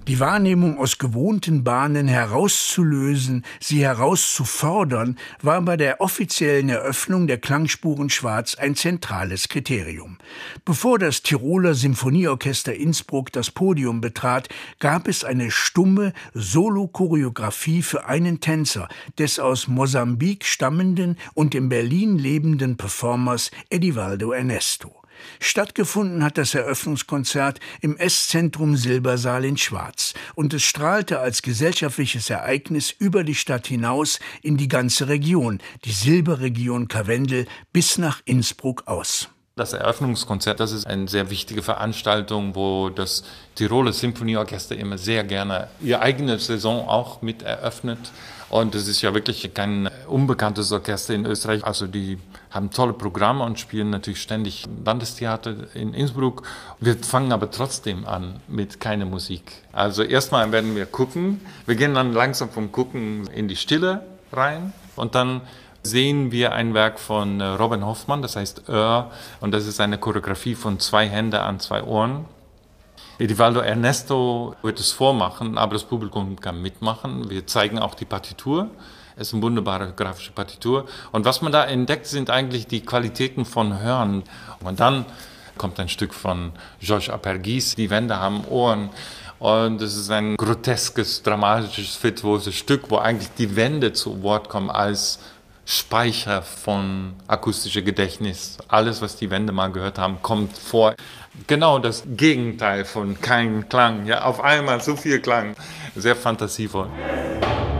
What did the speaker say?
Die Wahrnehmung aus gewohnten Bahnen herauszulösen, sie herauszufordern, war bei der offiziellen Eröffnung der Klangspuren Schwarz ein zentrales Kriterium. Bevor das Tiroler Symphonieorchester Innsbruck das Podium betrat, gab es eine stumme Solo-Choreografie für einen Tänzer des aus Mosambik stammenden und in Berlin lebenden Performers Edivaldo Ernesto. Stattgefunden hat das Eröffnungskonzert im Esszentrum Silbersaal in Schwarz und es strahlte als gesellschaftliches Ereignis über die Stadt hinaus in die ganze Region, die Silberregion Karwendel, bis nach Innsbruck aus. Das Eröffnungskonzert, das ist eine sehr wichtige Veranstaltung, wo das Tiroler Symphonieorchester immer sehr gerne ihre eigene Saison auch mit eröffnet. Und es ist ja wirklich kein unbekanntes Orchester in Österreich. Also die haben tolle Programme und spielen natürlich ständig Landestheater in Innsbruck. Wir fangen aber trotzdem an mit keiner Musik. Also erstmal werden wir gucken. Wir gehen dann langsam vom Gucken in die Stille rein und dann sehen wir ein Werk von Robin Hoffmann, das heißt Öhr, und das ist eine Choreografie von 2 Händen an 2 Ohren. Edivaldo Ernesto wird es vormachen, aber das Publikum kann mitmachen. Wir zeigen auch die Partitur. Es ist eine wunderbare grafische Partitur. Und was man da entdeckt, sind eigentlich die Qualitäten von Hören. Und dann kommt ein Stück von Georges Apergis, die Wände haben Ohren. Und es ist ein groteskes, dramatisches, virtuoses Stück, wo eigentlich die Wände zu Wort kommen als Speicher von akustischer Gedächtnis. Alles, was die Wände mal gehört haben, kommt vor. Genau das Gegenteil von kein Klang. Ja, auf einmal so viel Klang. Sehr fantasievoll.